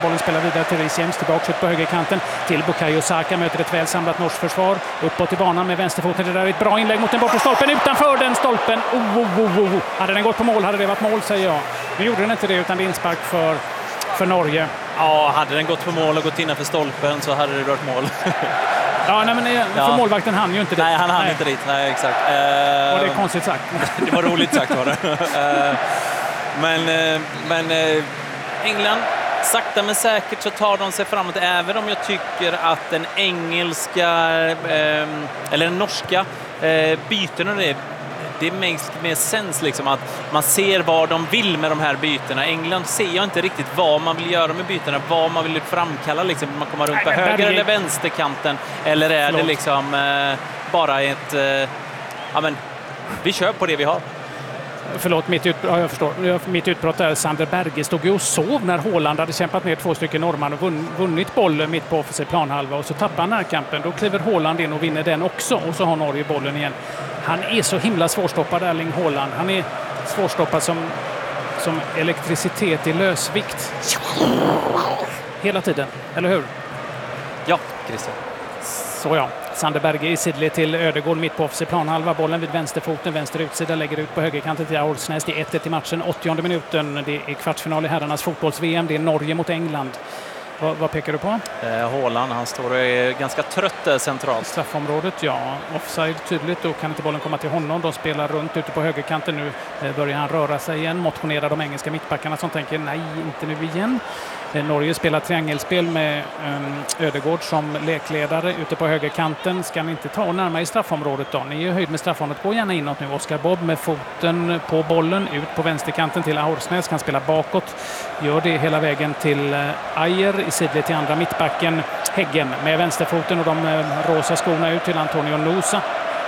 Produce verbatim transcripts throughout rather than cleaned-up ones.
Bollen spelar vidare till Reece James, tillbaka ut på högerkanten till Bukayo Saka, möter ett väl samlat norskt försvar uppåt i banan med vänsterfoten. Det där är ett bra inlägg mot den bortre stolpen, utanför den stolpen. Oh, oh, oh, oh. Hade den gått på mål hade det varit mål, säger jag. Nu gjorde den inte det, utan det är inspark för, för Norge. Ja, hade den gått på mål och gått innanför stolpen så hade det varit mål. Ja, nej, men för ja. målvakten hann ju inte dit. Nej, han hann nej. inte dit. Nej, exakt. Uh, och det är konstigt sagt. Det var roligt sagt var det. Uh, men uh, men uh, England, sakta men säkert så tar de sig framåt, även om jag tycker att den engelska uh, eller den norska uh, bytena det det makes mer sens liksom, att man ser vad de vill med de här bytena. England ser jag inte riktigt vad man vill göra med bytena, vad man vill framkalla liksom, man kommer runt på Nej, höger eller vänsterkanten, eller är Förlåt. det liksom eh, bara ett eh, ja men vi kör på det vi har. Förlåt, mitt, ut, ja, jag förstår. mitt utbrott där. Sander Berge stod ju och sov när Haaland hade kämpat med två stycken norrman och vunn, vunnit boll mitt på offensiv planhalva, och så tappar han närkampen. Då kliver Haaland in och vinner den också, och så har Norge bollen igen. Han är så himla svårstoppad, Erling Haaland. Han är svårstoppad som, som elektricitet i lösvikt. Hela tiden, eller hur? Ja, Christian. Så ja. Sander Berge i sidled till Ödegård mitt på offensiv planhalva. Bollen vid vänsterfoten, vänster utsida, lägger ut på högerkanten till Aursnes. Det är ett ett i matchen, åttionde minuten. Det är kvartsfinal i herrarnas fotbolls-V M. Det är Norge mot England. Vad, vad pekar du på? Eh, Haaland, han står och är ganska trött där centralt. Straffområdet, ja. Offside tydligt, då kan inte bollen komma till honom. De spelar runt ute på högerkanten nu. Eh, börjar han röra sig igen. Motionerar de engelska mittbackarna som tänker nej, inte nu igen. Eh, Norge spelar triangelspel med eh, Ödegård som lekledare ute på högerkanten. Ska ni inte ta och närma i straffområdet då? Ni är ju höjd med straffområdet. Gå gärna inåt nu. Oskar Bobb med foten på bollen. Ut på vänsterkanten till Aursnes. Kan spela bakåt. Gör det hela vägen till eh, Ajer i sidled till andra mittbacken Häggen med vänsterfoten och de eh, rosa skorna ut till Antonio Nusa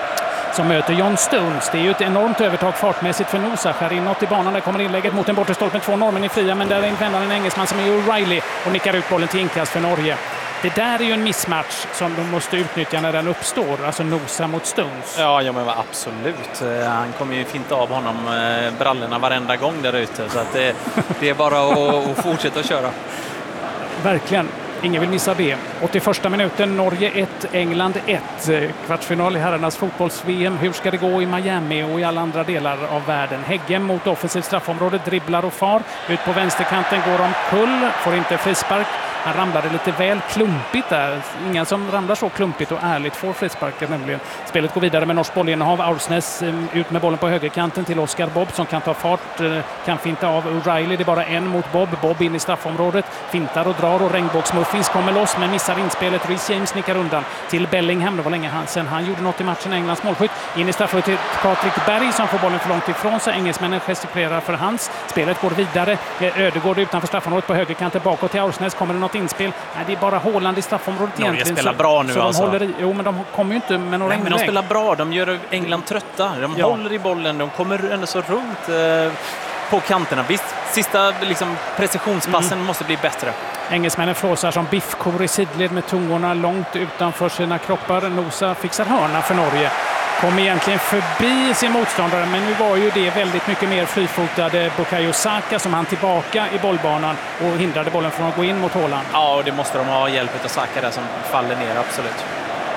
som möter John Stones. Det är ju ett enormt övertag fartmässigt för Nusa. Skär inåt i banan, där kommer inlägget mot en bortre stolpen. Två norrmän i fria, men där är invändar en engelsman som är O'Reilly och nickar ut bollen till inkast för Norge. Det där är ju en missmatch som de måste utnyttja när den uppstår. Alltså Nusa mot Stones. Ja, ja men absolut. Han kommer ju finta av honom brallorna varenda gång där ute. Så att det, det är bara att, att fortsätta att köra. Verkligen. Ingen vill missa det. åttioförsta minuten, Norge ett, England ett. Kvartsfinal i herrarnas fotbolls-V M. Hur ska det gå i Miami och i alla andra delar av världen? Häggen mot offensivt straffområde, dribblar och far. Ut på vänsterkanten går de kull, får inte frispark. Han ramlade lite väl klumpigt där. Ingen som ramlar så klumpigt och ärligt får frisparken nämligen. Spelet går vidare med norsk bollinnehav. Aursnes ut med bollen på högerkanten till Oskar Bobb som kan ta fart, kan finta av O'Reilly. Det är bara en mot Bobb. Bobb in i straffområdet. Fintar och drar och regnbågsmuffins kommer loss men missar inspelet. Reece James nickar undan till Bellingham. Det var länge han sen. Han gjorde något i matchen, Englands målskytt. In i straffområdet till Patrik Berg som får bollen för långt ifrån sig. Engelsmännen gestikulerar för hans. Spelet går vidare. Ödegård utanför straffområdet på högerkanten bakåt till Aursnes. Kommer det något inspel? Nej, det är bara Haaland i straffområdet Norge egentligen. spelar bra nu så de alltså. håller i, jo, men de kommer ju inte med några Nej, inlägg. men de spelar bra. De gör England trötta. De ja. håller i bollen. De kommer ändå så runt eh, på kanterna. Visst, sista liksom, precisionspassen mm. måste bli bättre. Engelsmännen flåsar som biffkor i sidled med tungorna långt utanför sina kroppar. Nusa fixar hörna för Norge. Kom egentligen förbi sin motståndare, men nu var ju det väldigt mycket mer frifotade Bukayo Saka som han tillbaka i bollbanan och hindrade bollen från att gå in mot Haaland. Ja, och det måste de ha hjälp av Saka där som faller ner, absolut.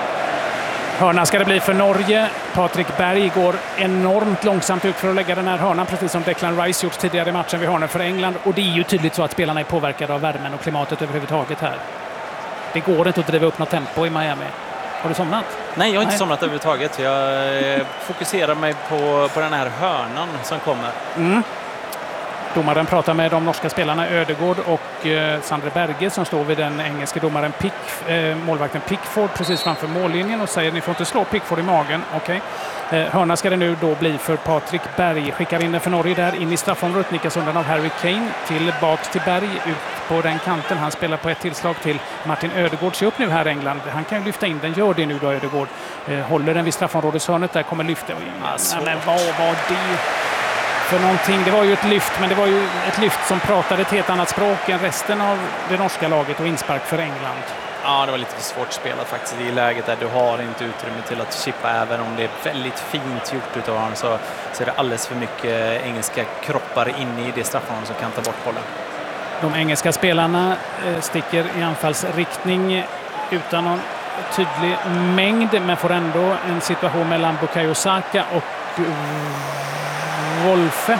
Hörna ska det bli för Norge. Patrik Berg går enormt långsamt ut för att lägga den här hörnan, precis som Declan Rice gjort tidigare i matchen vid hörnan för England. Och det är ju tydligt så att spelarna är påverkade av värmen och klimatet överhuvudtaget här. Det går inte att driva upp något tempo i Miami. Har du somnat? Nej, jag har inte Nej. somnat överhuvudtaget. Jag fokuserar mig på, på den här hörnan som kommer. Mm. Domaren pratar med de norska spelarna Ödegård och eh, Sander Berge som står vid den engelska domaren Pick, eh, målvakten Pickford precis framför mållinjen och säger ni får inte slå Pickford i magen. Okej. Okay. Eh, hörna ska det nu då bli för Patrik Berg. Skickar in den för Norge där in i straffområdet. Nickas undan av Harry Kane. Tillbaks till Berg ut på den kanten. Han spelar på ett tillslag till Martin Ödegård. Se upp nu här England. Han kan ju lyfta in den. Gör det nu då Ödegård. Eh, håller den vid straffområdeshörnet där. Kommer lyfta. Alltså. Men vad var det för någonting? Det var ju ett lyft, men det var ju ett lyft som pratade ett helt annat språk än resten av det norska laget och inspark för England. Ja, det var lite för svårt spelat faktiskt i läget där du har inte utrymme till att chippa, även om det är väldigt fint gjort utav honom, så, så är det alldeles för mycket engelska kroppar inne i det straffområdet som kan ta bort bollen. De engelska spelarna sticker i anfallsriktning utan någon tydlig mängd, men får ändå en situation mellan Bukayo Saka och Wolfe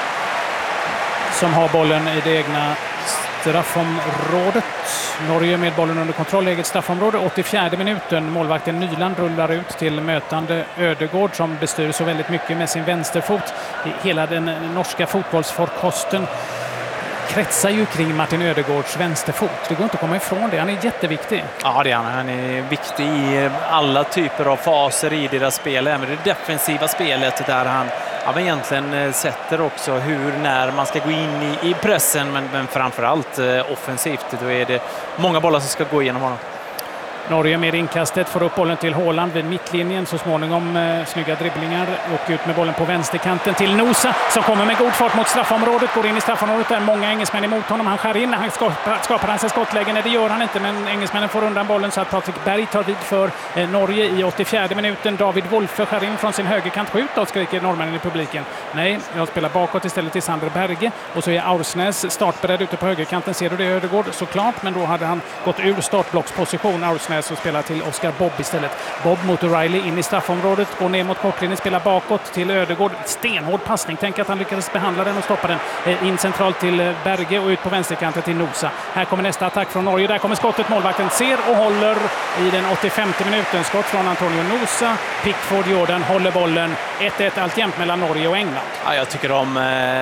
som har bollen i det egna straffområdet. Norge med bollen under kontroll i eget straffområde. åttiofjärde minuten. Målvakten Nyland rullar ut till mötande Ödegård som bestyr så väldigt mycket med sin vänsterfot. Hela den norska fotbollsforkosten kretsar ju kring Martin Ödegårds vänsterfot. Det går inte att komma ifrån det. Han är jätteviktig. Ja, det är han. Han är viktig i alla typer av faser i deras spel. Även det defensiva spelet där han ja, men egentligen sätter också hur när man ska gå in i, i pressen. Men, men framförallt eh, offensivt. Då är det många bollar som ska gå igenom honom. Norge med inkastet får upp bollen till Haaland vid mittlinjen. Så småningom eh, snygga dribblingar och ut med bollen på vänsterkanten till Nosa som kommer med god fart mot straffområdet. Går in i straffområdet där många engelsmän emot honom. Han skär in, han skapar, skapar hans skottläge. Nej, det gör han inte, men engelsmännen får undan bollen så att Patrik Berg tar vid för eh, Norge i åttiofjärde minuten. David Wolfe skär in från sin högerkant. Skjut då, skriker norrmännen i publiken. Nej, jag spelar bakåt istället till Sander Berge. Och så är Aursnes startberedd ute på högerkanten. Ser du det, Ödegård? Såklart, men då hade han gått ur startblocksposition. Aursnes och spelar till Oscar Bob istället. Bob mot O'Reilly in i straffområdet, går ner mot kortlinjen, spelar bakåt till Ödegård. Stenhård passning. Tänk att han lyckades behandla den och stoppa den. In centralt till Berge och ut på vänsterkanten till Nosa. Här kommer nästa attack från Norge. Där kommer skottet. Målvakten ser och håller i den åttiofemte minuten. Skott från Antonio Nosa. Pickford Jordan håller bollen. ett ett alltjämt mellan Norge och England. Ja, jag tycker om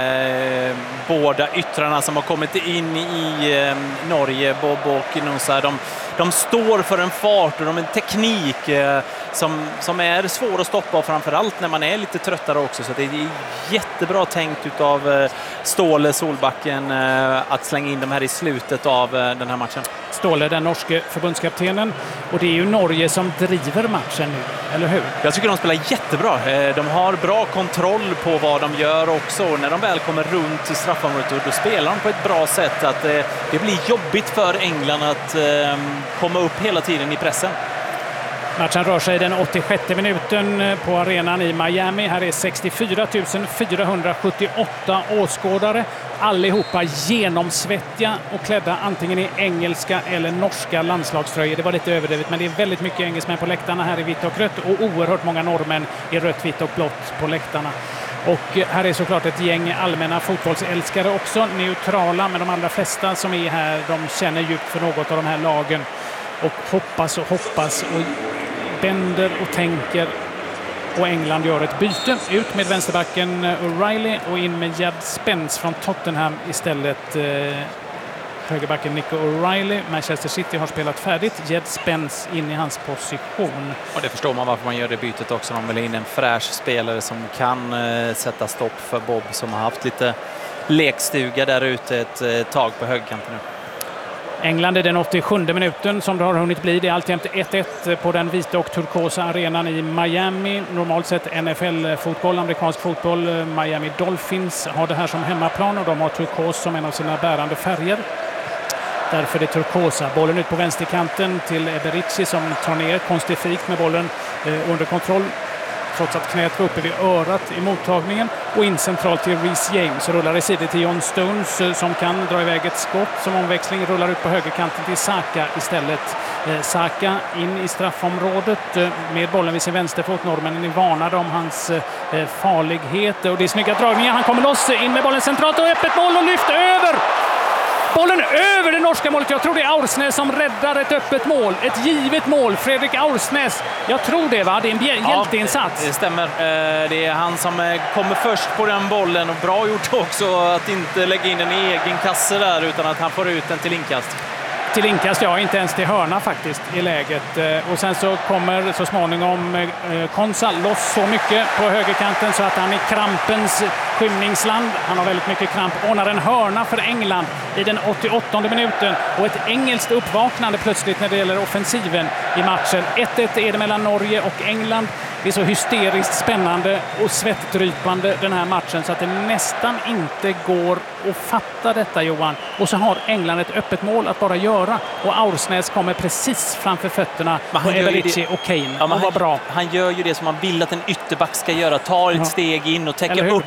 eh, båda yttrarna som har kommit in i eh, Norge, Bob och Nosa. De, de står för en fart och de har en teknik eh, som, som är svår att stoppa, och framförallt när man är lite tröttare också. Så det är jättebra tänkt utav eh, Ståle Solbacken eh, att slänga in dem här i slutet av eh, den här matchen. Ståle, den norske förbundskaptenen, och det är ju Norge som driver matchen nu, eller hur? Jag tycker de spelar jättebra. De har bra kontroll på vad de gör också. När de väl kommer runt i straffområdet, då spelar de på ett bra sätt. Att det blir jobbigt för England att komma upp hela tiden i pressen. Matchen rör sig den åttiosjätte minuten på arenan i Miami. Här är sextiofyra tusen fyrahundrasjuttioåtta åskådare. Allihopa genomsvettiga och klädda antingen i engelska eller norska landslagströjor. Det var lite överdrivet, men det är väldigt mycket engelsmän på läktarna här i vitt och rött och oerhört många norrmän i rött, vitt och blått på läktarna. Och här är såklart ett gäng allmänna fotbollsälskare också, neutrala, men de allra flesta som är här, de känner djupt för något av de här lagen och hoppas och hoppas och bänder och tänker. Och England gör ett byte. Ut med vänsterbacken O'Reilly och in med Jed Spence från Tottenham istället. Eh, högerbacken Nico O'Reilly. Manchester City har spelat färdigt. Jed Spence in i hans position. Och det förstår man varför man gör det bytet också. De vill in en fräsch spelare som kan eh, sätta stopp för Bob, som har haft lite lekstuga där ute ett eh, tag på högerkanten nu. England är den åttiosjunde minuten som det har hunnit bli. Det är alltjämt ett ett på den vita och turkosa arenan i Miami. Normalt sett N F L-fotboll, amerikansk fotboll. Miami Dolphins har det här som hemmaplan och de har turkos som en av sina bärande färger. Därför är det turkosa. Bollen ut på vänsterkanten till Eberici som tar ner konstifikt med bollen eh, under kontroll. Trots att knät var uppe vid örat i mottagningen. Och in centralt till Reece James. Rullar i sidor till John Stones som kan dra iväg ett skott. Som omväxling rullar ut på högerkanten till Saka istället. Eh, Saka in i straffområdet eh, med bollen vid sin vänsterfot. Norrmännen är varnade om hans eh, farlighet. Och det är snygga dragningar. Han kommer loss in med bollen centralt och öppet mål och lyft över! Bollen över det norska målet. Jag tror det är Aursnes som räddar ett öppet mål. Ett givet mål. Fredrik Aursnes. Jag tror det, va? Det är en bjäl- hjälteinsats. Ja, det stämmer. Det är han som kommer först på den bollen. Och bra gjort också att inte lägga in en egen kasse där, utan att han får ut den till inkast. Till inkast, ja, inte ens till hörna faktiskt i läget. Och sen så kommer så småningom Konsa loss så mycket på högerkanten så att han i krampens skymningsland, han har väldigt mycket kramp, ordnar en hörna för England i den åttioåttonde minuten. Och ett engelskt uppvaknande plötsligt när det gäller offensiven i matchen. ett ett är det mellan Norge och England. Det är så hysteriskt spännande och svettdrypande den här matchen så att det nästan inte går att fatta detta, Johan. Och så har England ett öppet mål att bara göra. Och Aursnes kommer precis framför fötterna på Eberici och Kane. Ja, han var bra. Han gör ju det som man vill att en ytterback ska göra. Ta ett ja. steg in och täcka upp den ytan.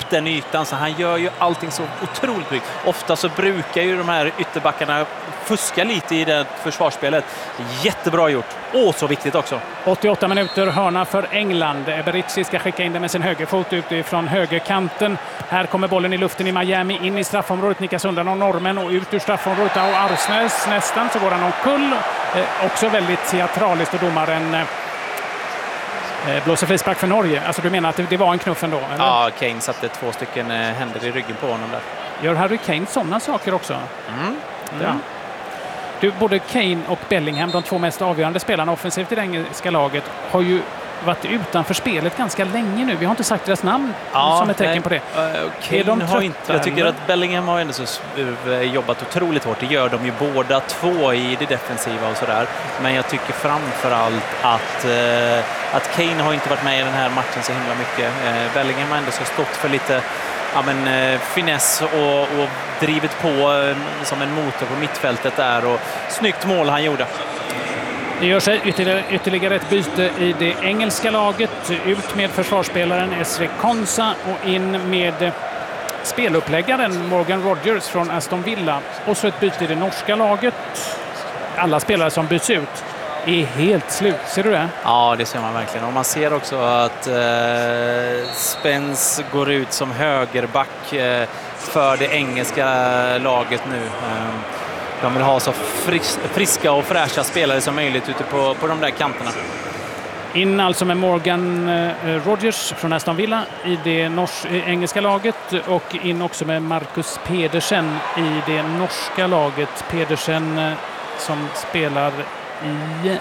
ytan, så han gör ju allting så otroligt byggt. Ofta så brukar ju de här ytterbackarna fuska lite i det försvarsspelet. Jättebra gjort. Och så viktigt också. åttioåtta minuter, hörna för England. Eberizzi ska skicka in det med sin högerfot utifrån högerkanten. Här kommer bollen i luften i Miami, in i straffområdet, nickas undan av normen och ut ur straffområdet av Arsnes. Nästan så går han omkull. Eh, också väldigt teatraliskt, och domaren eh, blåser frispark för Norge. Alltså du menar att det, det var en knuff ändå? Eller? Ja, Kane satte två stycken eh, händer i ryggen på honom där. Gör Harry Kane sådana saker också? Mm. Mm. Ja. Du, både Kane och Bellingham, de två mest avgörande spelarna offensivt i det engelska laget, har ju varit utanför spelet ganska länge nu. Vi har inte sagt deras namn ja, som ett tecken nej. på det. Uh, Kane de har inte, jag tycker att Bellingham har ändå så jobbat otroligt hårt. Det gör de ju båda två i det defensiva och sådär. Men jag tycker framförallt att, uh, att Kane har inte varit med i den här matchen så himla mycket. Uh, Bellingham har ändå så stått för lite ja, men, uh, finess och, och drivit på uh, som en motor på mittfältet där. Och snyggt mål han gjorde. Det gör sig ytterligare, ytterligare ett byte i det engelska laget. Ut med försvarsspelaren Ezri Konsa och in med speluppläggaren Morgan Rogers från Aston Villa. Och så ett byte i det norska laget. Alla spelare som byts ut är helt slut. Ser du det? Ja, det ser man verkligen. Och man ser också att eh, Spence går ut som högerback eh, för det engelska laget nu. Eh, De vill ha så fris friska och fräscha spelare som möjligt ute på, på de där kanterna. In alltså med Morgan eh, Rogers från Aston Villa i det nors eh, engelska laget, och in också med Marcus Pedersen i det norska laget. Pedersen eh, som spelar i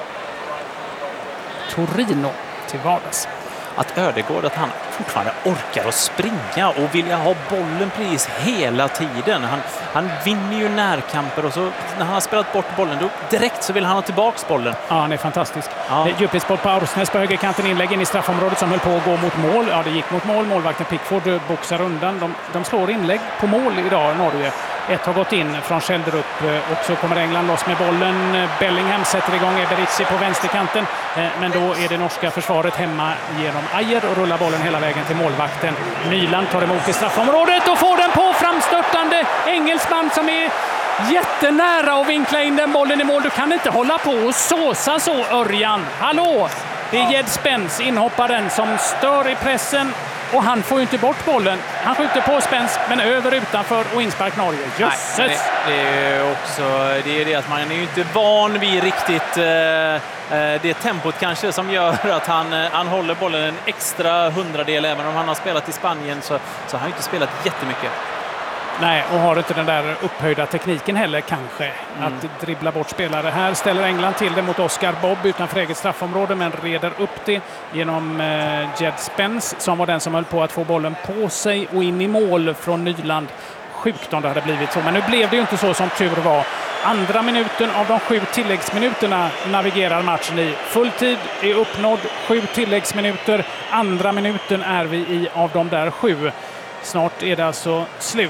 Torino till vardags. Att Ödegård, att han fortfarande orkar att springa och vill ha bollen precis hela tiden. Han, han vinner ju närkamper, och så när han har spelat bort bollen då direkt så vill han ha tillbaks bollen. Ja, han är fantastisk. Ja. Djupledsboll på Arsnes på högerkanten, inlägg in i straffområdet som höll på att gå mot mål. Ja, det gick mot mål. Målvakten Pickford boxar undan. De, de slår inlägg på mål idag, Norge. Ett har gått in från Schjelderup, och så kommer England loss med bollen. Bellingham sätter igång Eberizzi på vänsterkanten, men då är det norska försvaret hemma genom Ajer och rullar bollen hela vägen till målvakten. Nyland tar emot i straffområdet och får den på framstörtande engelsman som är jättenära att vinkla in den bollen i mål. Du kan inte hålla på och såsa så, Örjan. Hallå! Det är Jed Spence, inhopparen, som stör i pressen. Och han får ju inte bort bollen. Han skjuter på Spence, men över utanför och inspark Norge. Jösses! Nej, det, det är också det, är det att man är ju inte van vid riktigt eh, det tempot kanske som gör att han, han håller bollen en extra hundradel. Även om han har spelat i Spanien så, så har han inte spelat jättemycket. Nej, och har inte den där upphöjda tekniken heller kanske, mm. att dribbla bort spelare. Här ställer England till det mot Oscar Bobb utanför eget straffområde, men reder upp det genom eh, Jed Spence som var den som höll på att få bollen på sig och in i mål från Nyland. Sjukt om det hade blivit så, men nu blev det ju inte så som tur var. Andra minuten av de sju tilläggsminuterna navigerar matchen i. Fulltid är uppnådd, sju tilläggsminuter. Andra minuten är vi i av de där sju. Snart är det alltså slut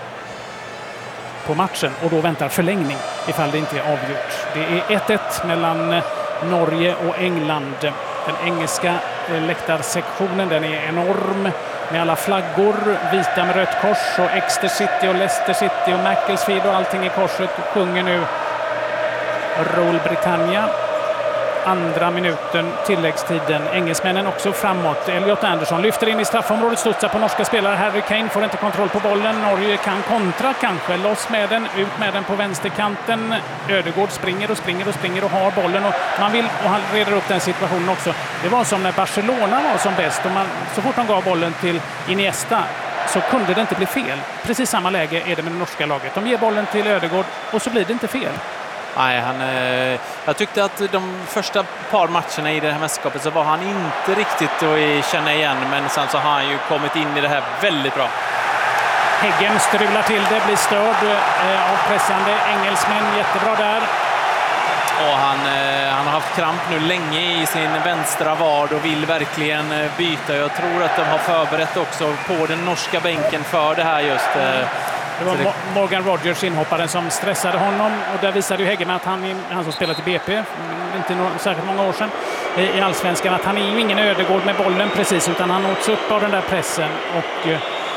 på matchen, och då väntar förlängning ifall det inte är avgjort. Det är ett ett mellan Norge och England. Den engelska läktarsektionen, den är enorm med alla flaggor, vita med rött kors, och Exeter City och Leicester City och Macclesfield och allting i korset sjunger nu Roll Britannia. Andra minuten, tilläggstiden. Engelsmännen också framåt. Elliot Anderson lyfter in i straffområdet, studsar på norska spelare. Harry Kane får inte kontroll på bollen. Norge kan kontra kanske. Loss med den, ut med den på vänsterkanten. Ödegård springer och springer och springer och har bollen. Och man vill, och han reder upp den situationen också. Det var som när Barcelona var som bäst. Och man, så fort de gav bollen till Iniesta så kunde det inte bli fel. Precis samma läge är det med det norska laget. De ger bollen till Ödegård och så blir det inte fel. Nej, han, eh, jag tyckte att de första par matcherna i det här mästerskapet så var han inte riktigt att känna igen, men sen så har han ju kommit in i det här väldigt bra. Häggen strular till det, blir störd eh, av pressande engelsmän, jättebra där. Och han, eh, han har haft kramp nu länge i sin vänstra vad och vill verkligen eh, byta. Jag tror att de har förberett också på den norska bänken för det här just. Eh, Det var det... Morgan Rogers, inhopparen, som stressade honom, och där visade ju Häggen att han, han som spelat i B P, inte no, särskilt många år sedan, i Allsvenskan, att han är ju ingen Ödegård med bollen precis, utan han åts upp av den där pressen, och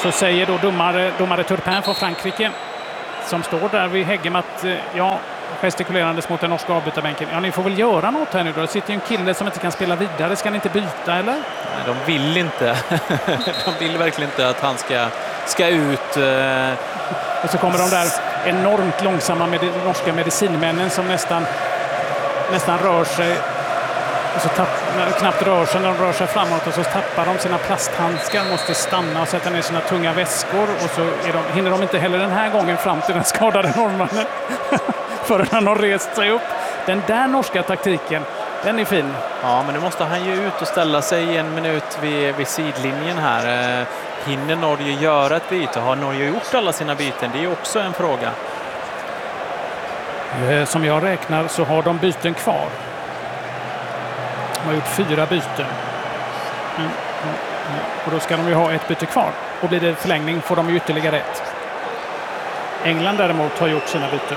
så säger då domare, domare Turpin från Frankrike, som står där vid Heggem, att ja, gestikulerandes mot den norska avbytarbänken. Ja, ni får väl göra något här nu då. Det sitter ju en kille som inte kan spela vidare. Ska ni inte byta, eller? Nej, de vill inte. De vill verkligen inte att han ska, ska ut. Och så kommer de där enormt långsamma med norska medicinmännen som nästan, nästan rör sig. Och så tapp, knappt rör sig när de rör sig framåt, och så tappar de sina plasthandskar, måste stanna och sätta ner sina tunga väskor, och så är de, hinner de inte heller den här gången fram till den skadade norrmannen förrän han har rest sig upp. Den där norska taktiken, den är fin. Ja, men nu måste han ju ut och ställa sig i en minut vid, vid sidlinjen här. Eh, hinner Norge göra ett byte? Har Norge gjort alla sina byten? Det är också en fråga. Eh, som jag räknar så har de byten kvar. De har gjort fyra byten. Mm, mm, mm. Och då ska de ju ha ett byte kvar. Och blir det förlängning får de ju ytterligare ett. England däremot har gjort sina byten.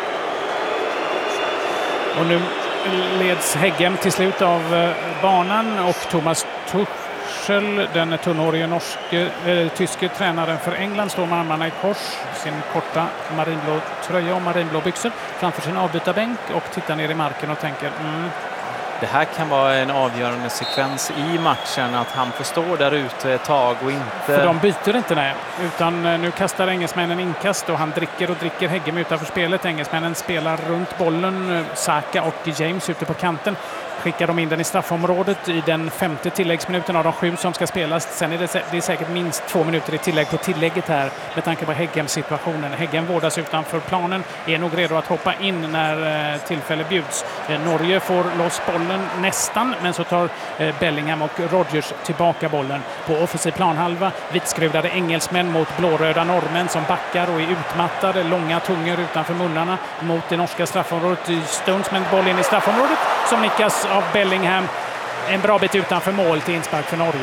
Och nu leds Heggem till slut av banan, och Thomas Tuchel, den tunnhårige norske, äh, tyske tränaren för England, står med armarna i kors, sin korta marinblå tröja och marinblå byxor framför sin avbytarbänk och tittar ner i marken och tänker mm. Det här kan vara en avgörande sekvens i matchen, att han får stå där ute ett tag och inte... För de byter inte, nej. Utan nu kastar engelsmännen inkast och han dricker och dricker Heggem utanför spelet. Engelsmännen spelar runt bollen, Saka och James ute på kanten. Skickar de in den i straffområdet i den femte tilläggsminuten av de sju som ska spelas. Sen är det, det är säkert minst två minuter i tillägg på tillägget här med tanke på Heggem-situationen. Heggem vårdas utanför planen, är nog redo att hoppa in när tillfälle bjuds. Norge får loss bollen nästan, men så tar Bellingham och Rodgers tillbaka bollen på offensiv planhalva. Vitskruvade engelsmän mot blåröda norrmän som backar och är utmattade. Långa tungor utanför munnarna mot det norska straffområdet. Stones med boll in i straffområdet som nickas av Bellingham en bra bit utanför mål till inspark för Norge.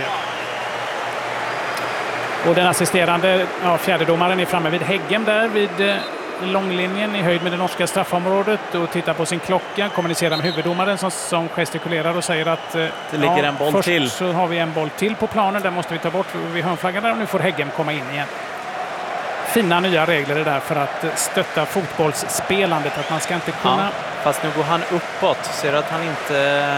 Och den assisterande ja, fjärdedomaren är framme vid Heggem där vid eh, långlinjen i höjd med det norska straffområdet och tittar på sin klocka, kommunicerar med huvuddomaren som, som gestikulerar och säger att eh, det ligger ja, en boll först till. Så har vi en boll till på planen, där måste vi ta bort vid hörnflaggan där, och nu får Heggem komma in igen. Fina nya regler det där för att stötta fotbollsspelandet, att man ska inte kunna... Ja, fast nu går han uppåt, ser att han inte...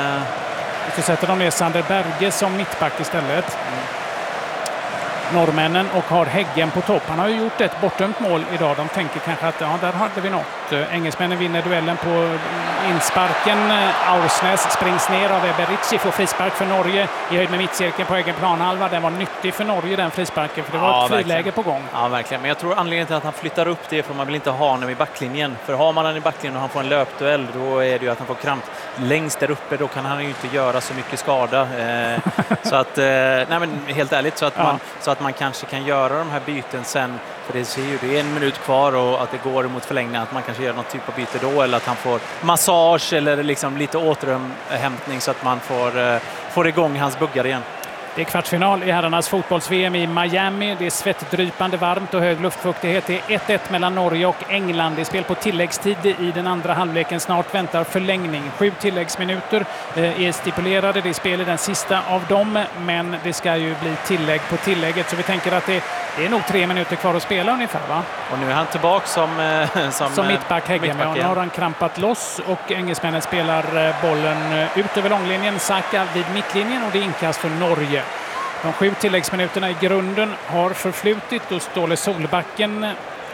Så sätter de ner Sander Berge som mittback istället. Mm. Norrmännen, och har Heggem på topp. Han har ju gjort ett bortdömt mål idag. De tänker kanske att ja, där hade vi något. Engelsmännen vinner duellen på insparken. Aursnes springs ner av Eberici, får frispark för Norge i höjd med mittcirkeln på egen planhalva. Den var nyttig för Norge, den frisparken, för det var ja, ett friläge på gång. Ja, verkligen. Men jag tror anledningen till att han flyttar upp det är för man vill inte ha honom i backlinjen. För har man han i backlinjen och han får en löpduell, då är det ju att han får kramp. Längst där uppe, då kan han ju inte göra så mycket skada. Eh, så att, eh, nej men helt ärligt, så att, ja. man, så att man kanske kan göra de här byten sen. För det ser ju, det är en minut kvar och att det går mot förlängning, att man kanske gör något typ av byte då, eller att han får massage eller liksom lite återhämtning så att man får, eh, får igång hans buggar igen. Det är kvartsfinal i herrarnas fotbolls-V M i Miami. Det är svettdrypande varmt och hög luftfuktighet. Det är ett ett mellan Norge och England. Det är spel på tilläggstid i den andra halvleken. Snart väntar förlängning. Sju tilläggsminuter är stipulerade. Det är spel i den sista av dem, men det ska ju bli tillägg på tillägget. Så vi tänker att det, det är nog tre minuter kvar att spela ungefär, va? Och nu är han tillbaka som, som, som mittback Heggem. Ja, nu har han krampat loss och engelsmännen spelar bollen ut över långlinjen. Saka vid mittlinjen, och det är inkast för Norge. De sju tilläggsminuterna i grunden har förflutit och Ståle Solbacken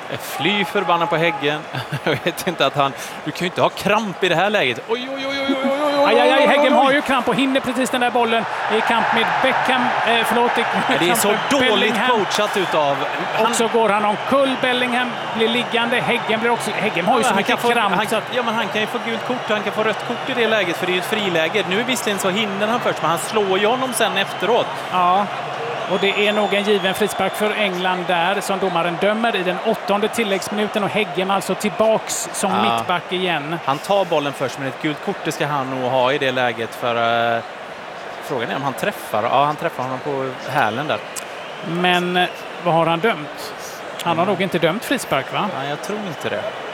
fly förbannad på Heggem. Jag vet inte att han... Du kan ju inte ha kramp i det här läget. Oj, oj, oj, oj, oj, oj, aj, aj, aj, Heggem har ju kramp och hinner precis den där bollen i kamp med Beckham. Eh, förlåt, det är så dåligt Bellingham. Coachat utav... Han... Och så går han omkull. Bellingham blir liggande. Heggem blir också... Heggem har ju ja, så mycket få, kramp. Han, så att... Ja, men han kan ju få gult kort. Han kan få rött kort i det läget, för det är ett friläge. Nu är visserligen så hinner han först, men han slår ju honom sen efteråt. Ja. Och det är nog en given frispark för England där som domaren dömer i den åttonde tilläggsminuten, och Heggem alltså tillbaks som ja. mittback igen. Han tar bollen först, men ett gult kort det ska han nog ha i det läget, för uh, frågan är om han träffar. Ja, han träffar honom på hälen där. Men vad har han dömt? Han har mm. nog inte dömt frispark, va? Nej, jag tror inte det.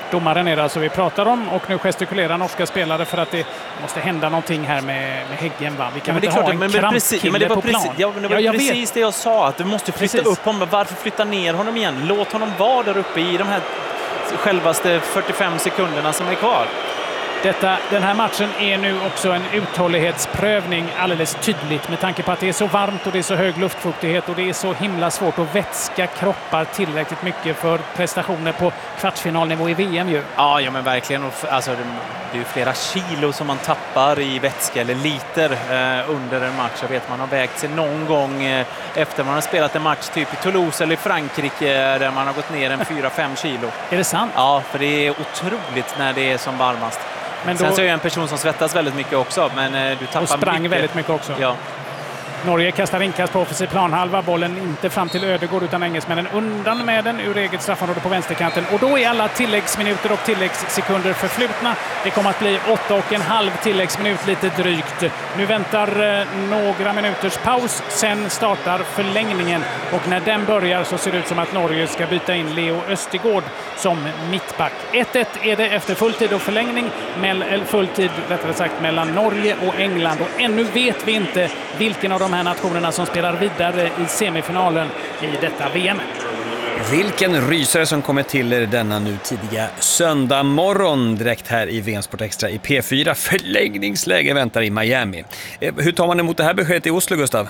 Domaren är det alltså vi pratar om, och nu gestikulerar norska spelare för att det måste hända någonting här med, med Häggen. Va? Vi kan ja, inte ha en men krampkille men det var på precis, plan. ja, men det var ja, precis vet. det jag sa, att du måste flytta precis. upp honom. Varför flytta ner honom igen? Låt honom vara där uppe i de här självaste fyrtiofem sekunderna som är kvar. Detta, den här matchen är nu också en uthållighetsprövning alldeles tydligt med tanke på att det är så varmt och det är så hög luftfuktighet och det är så himla svårt att vätska kroppar tillräckligt mycket för prestationer på kvartsfinalnivå i V M ju. Ja, ja men verkligen. Alltså, det är ju flera kilo som man tappar i vätska eller liter eh, under en match. Jag vet man har vägt sig någon gång eh, efter man har spelat en match typ i Toulouse eller i Frankrike där man har gått ner en fyra fem kilo. Är det sant? Ja, för det är otroligt när det är som varmast. Men då... Sen så är jag en person som svettas väldigt mycket också, men eh, du tappar och sprang mycket. väldigt mycket också. Ja. Norge kastar inkast på offensiv planhalva. Bollen inte fram till Ödegård utan engelsmännen undan med den ur eget straffområde på vänsterkanten. Och då är alla tilläggsminuter och tilläggssekunder förflutna. Det kommer att bli åtta och en halv tilläggsminut lite drygt. Nu väntar eh, några minuters paus. Sen startar förlängningen. Och när den börjar så ser det ut som att Norge ska byta in Leo Östigård som mittback. ett ett är det efter fulltid och förlängning. Mell, fulltid rättare sagt mellan Norge och England. Och ännu vet vi inte vilken av de de här nationerna som spelar vidare i semifinalen i detta V M. Vilken rysare som kommer till er denna nu tidiga söndag morgon direkt här i V M Sport Extra i P fyra. Förlängningsläge väntar i Miami. Hur tar man emot det här beskedet i Oslo, Gustav?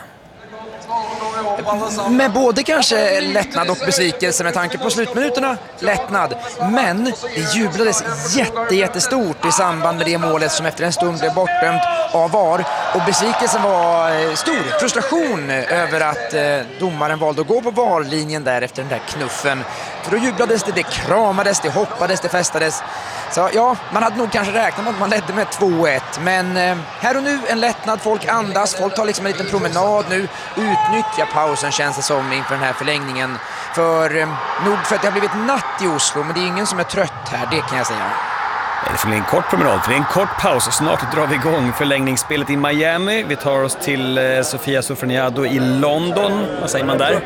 Med både kanske lättnad och besvikelse med tanke på slutminuterna, lättnad. Men det jublades jätte, jättestort i samband med det målet som efter en stund blev bortdömt av V A R. Och besvikelsen var stor, frustration över att eh, domaren valde att gå på V A R-linjen där efter den där knuffen. För då jublades det, det kramades, det hoppades, det festades. Så ja, man hade nog kanske räknat med att man ledde med två ett. Men eh, här och nu en lättnad, folk andas, folk tar liksom en liten promenad nu. Utnyttja pausen känns det som inför den här förlängningen. För eh, nog för att det har blivit natt i Oslo, men det är ingen som är trött här, det kan jag säga. Det får bli en kort promenad, för det är en kort paus. Snart drar vi igång förlängningsspelet i Miami. Vi tar oss till eh, Sofia Sofroniado i London. Vad säger man där?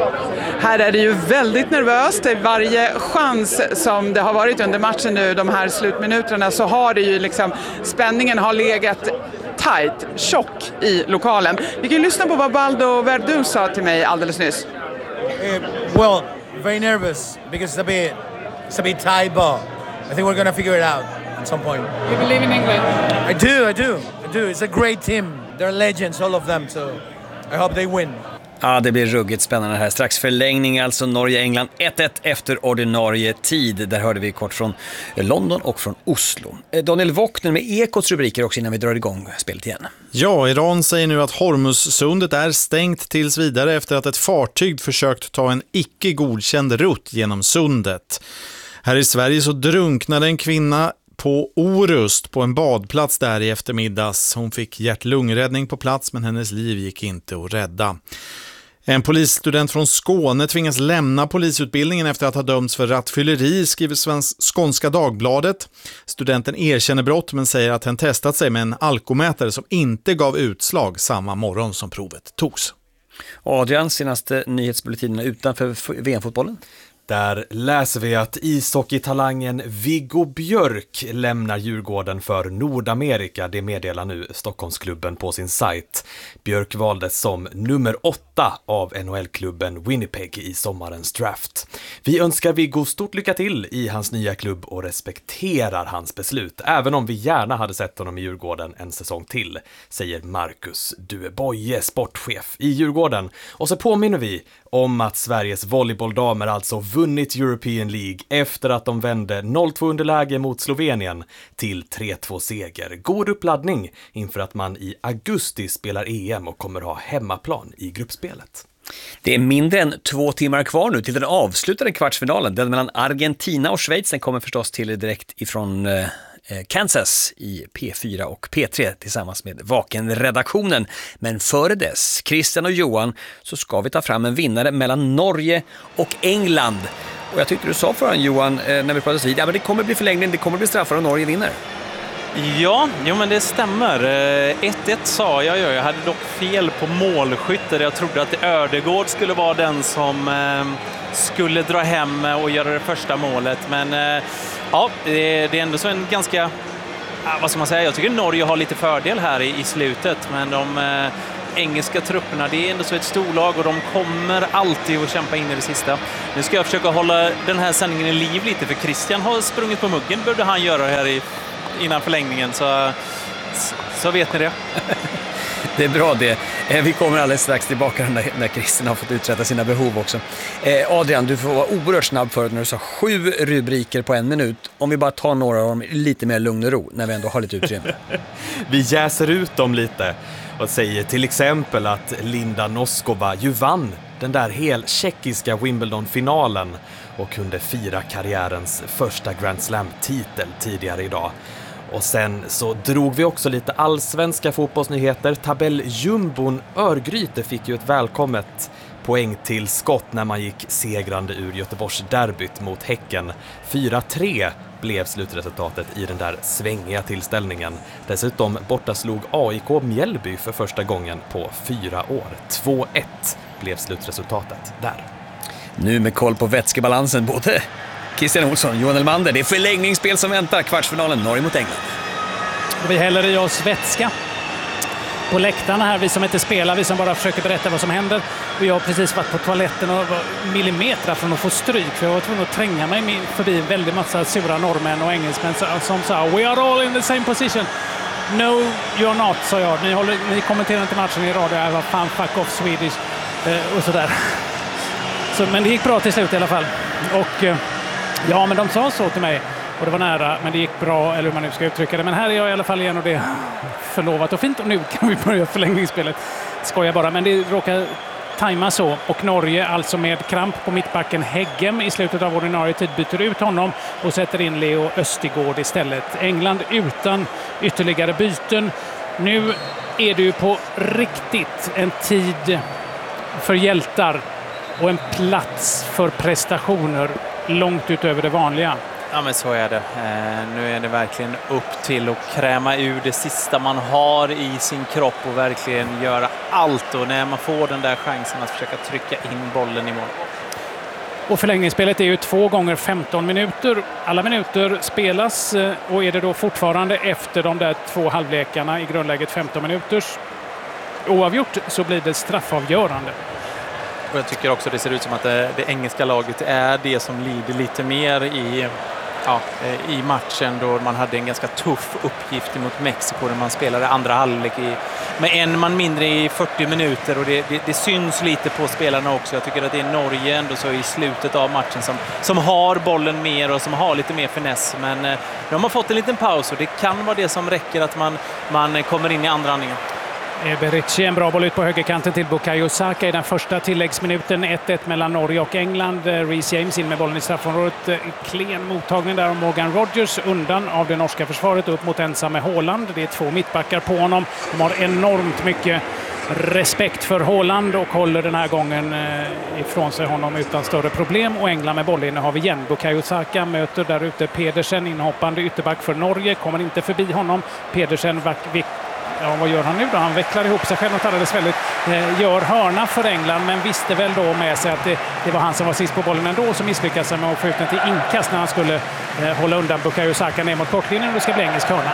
Här är det ju väldigt nervöst. Varje chans som det har varit under matchen nu, de här slutminuterna, så har det ju liksom, spänningen har legat tight, tjock i lokalen. Vi kan lyssna på vad Baldo Verdun sa till mig alldeles nyss. Uh, well, very nervous because it's a bit, it's a bit tight, but I think we're going to figure it out at some point. You believe in England? I do, I do, I do. It's a great team. They're legends, all of them, so I hope they win. Ja, det blir ruggigt spännande här. Strax förlängning, alltså Norge-England ett ett efter ordinarie tid. Där hörde vi kort från London och från Oslo. Daniel Wockner med Ekots rubriker också innan vi drar igång spelet igen. Ja, Iran säger nu att Hormuzsundet är stängt tills vidare efter att ett fartyg försökt ta en icke godkänd rutt genom sundet. Här i Sverige så drunknade en kvinna på Orust på en badplats där i eftermiddags. Hon fick hjärt-lungräddning på plats, men hennes liv gick inte att rädda. En polisstudent från Skåne tvingas lämna polisutbildningen efter att ha dömts för rattfylleri, skriver Svensk Skånska Dagbladet. Studenten erkänner brott men säger att han testat sig med en alkomätare som inte gav utslag samma morgon som provet togs. Adrian, senaste nyhetsbulletinerna utanför V M-fotbollen? Där läser vi att ishockeytalangen Viggo Björk lämnar Djurgården för Nordamerika. Det meddelar nu Stockholmsklubben på sin sajt. Björk valdes som nummer åtta av N H L-klubben Winnipeg i sommarens draft. Vi önskar Viggo stort lycka till i hans nya klubb och respekterar hans beslut. Även om vi gärna hade sett honom i Djurgården en säsong till, säger Marcus Dueboye, sportchef i Djurgården. Och så påminner vi om att Sveriges volleybolldamer alltså vunnit European League efter att de vände noll två underläge mot Slovenien till tre två seger. God uppladdning inför att man i augusti spelar E M och kommer ha hemmaplan i gruppspelet. Det är mindre än två timmar kvar nu till den avslutade kvartsfinalen. Den mellan Argentina och Schweiz. Den kommer förstås till direkt ifrån eh, Kansas i P fyra och P tre tillsammans med Vaken-redaktionen. Men före dess, Christian och Johan, så ska vi ta fram en vinnare mellan Norge och England. Och jag tyckte du sa förran, Johan, eh, när vi pratade vid, ja, men det kommer bli förlängning, det kommer bli straffar och Norge vinner. Ja, jo men det stämmer. ett ett sa jag, jag hade dock fel på målskytter. Jag trodde att Ödegård skulle vara den som eh, skulle dra hem och göra det första målet. Men eh, Ja, det är ändå så en ganska, vad ska man säga, jag tycker Norge har lite fördel här i, i slutet, men de eh, engelska trupperna, det är ändå så ett storlag och de kommer alltid att kämpa in i det sista. Nu ska jag försöka hålla den här sändningen i liv lite, för Christian har sprungit på muggen, behövde han göra här i, innan förlängningen, så, så vet ni det. Det är bra det. Vi kommer alldeles strax tillbaka när, när Christian har fått uträtta sina behov också. Eh, Adrian, du får vara oerhört snabb förut när du sa sju rubriker på en minut. Om vi bara tar några av dem lite mer lugn och ro när vi ändå har lite utrymme. Vi jäser ut dem lite och säger till exempel att Linda Noskova ju vann den där helt tjeckiska Wimbledon-finalen och kunde fira karriärens första Grand Slam-titel tidigare idag. Och sen så drog vi också lite allsvenska fotbollsnyheter. Tabelljumbon Örgryte fick ju ett välkommet poängtillskott när man gick segrande ur Göteborgs derbyt mot Häcken. fyra tre blev slutresultatet i den där svängiga tillställningen. Dessutom bortaslog A I K Mjällby för första gången på fyra år. två ett blev slutresultatet där. Nu med koll på vätskebalansen både Christian Olsson, Johan Elmander. Det är förlängningsspel som väntar. Kvartsfinalen Norge mot England. Vi häller i oss vätska på läktarna här. Vi som inte spelar, vi som bara försöker berätta vad som händer. Och jag har precis varit på toaletten och var millimeter från att få stryk. För jag var tvungen att tränga mig förbi en väldigt massa sura norrmän och engelsmän som sa "We are all in the same position." "No, you're not", sa jag. Ni, håller, ni kommenterar inte matchen i radio. Jag var fan fuck off Swedish eh, och sådär. Så, men det gick bra till slut i alla fall. Och eh, ja, men de sa så till mig. Och det var nära, men det gick bra, eller hur man nu ska uttrycka det. Men här är jag i alla fall igen och det är förlovat och fint. Och nu kan vi börja förlängningsspelet. Skojar bara, men det råkar tajma så. Och Norge, alltså med kramp på mittbacken Heggem i slutet av ordinarie tid, byter ut honom och sätter in Leo Östigård istället. England utan ytterligare byten. Nu är det ju på riktigt en tid för hjältar och en plats för prestationer långt utöver det vanliga. Ja, men så är det. Eh, nu är det verkligen upp till att kräma ur det sista man har i sin kropp och verkligen göra allt. Och när man får den där chansen att försöka trycka in bollen i mål. Och förlängningsspelet är ju två gånger femton minuter. Alla minuter spelas och är det då fortfarande efter de där två halvlekarna i grundläget femton minuters oavgjort så blir det straffavgörande. Och jag tycker också det ser ut som att det, det engelska laget är det som lider lite mer i, ja, i matchen då man hade en ganska tuff uppgift mot Mexiko när man spelade andra halvlek i, med en man mindre i fyrtio minuter och det, det, det syns lite på spelarna också. Jag tycker att det är Norge ändå så i slutet av matchen som, som har bollen mer och som har lite mer finess, men eh, nu har man fått en liten paus och det kan vara det som räcker att man, man kommer in i andra andningen. Bericci, en bra boll ut på högerkanten till Bukayo Saka i den första tilläggsminuten. ett ett mellan Norge och England. Reece James in med bollen i straffområdet. Klen mottagning där av Morgan Rogers undan av det norska försvaret upp mot ensamme Haaland. Det är två mittbackar på honom. De har enormt mycket respekt för Haaland och håller den här gången ifrån sig honom utan större problem. Och England med bollinnehav igen. Bukayo Saka möter där ute Pedersen, inhoppande ytterback för Norge. Kommer inte förbi honom. Pedersen Ja, vad gör han nu då? Han vecklar ihop sig själv och alldeles väldigt eh, gör hörna för England, men visste väl då med sig att det, det var han som var sist på bollen ändå, som misslyckades med att få ut den till inkast när han skulle eh, hålla undan Bukayo Saka ner mot kortlinjen och det ska bli engelsk hörna.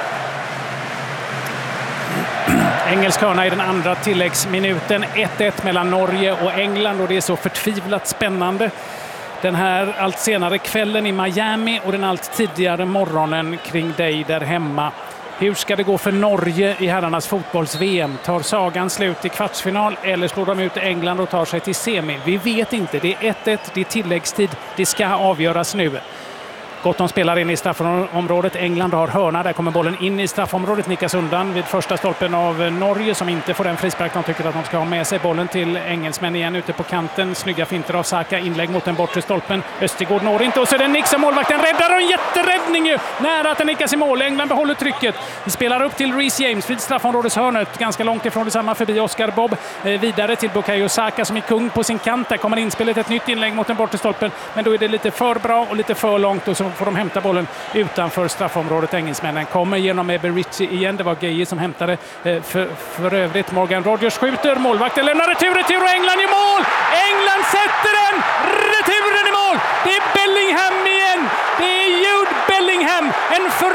Engelsk hörna i den andra tilläggsminuten. ett ett mellan Norge och England och det är så förtvivlat spännande. Den här allt senare kvällen i Miami och den allt tidigare morgonen kring dig där hemma. Hur ska det gå för Norge i herrarnas fotbolls-V M? Tar sagan slut i kvartsfinal eller slår de ut England och tar sig till semi? Vi vet inte. Det är ett ett, det är tilläggstid. Det ska avgöras nu. Gotton spelar in i straffområdet. England har hörna. Där kommer bollen in i straffområdet. Nickas undan vid första stolpen av Norge som inte får den frispark de tycker att de ska ha med sig. Bollen till engelsmän igen ute på kanten. Snygga finter av Saka. Inlägg mot den bortre stolpen. Östigård når inte. Och så är det Nix som målvakten räddar och en jätteräddning ju. Nära att den nickas i mål. England behåller trycket. Spelar upp till Reece James vid straffområdeshörnet. Ganska långt ifrån detsamma förbi Oscar Bob. Eh, vidare till Bukayo Saka som är kung på sin kant. Där kommer inspelet ett nytt inlägg mot den bortre stolpen. Men då är det lite för bra och lite för långt och så får de hämta bollen utanför straffområdet. Engelsmännen kommer genom Bericci igen. Det var Gueye som hämtade. För, för övrigt Morgan Rogers skjuter. Målvakten lämnar retur, retur och England i mål! England sätter den! Returen i mål! mål! Det är Bellingham igen! Det är Jude Bellingham! En för...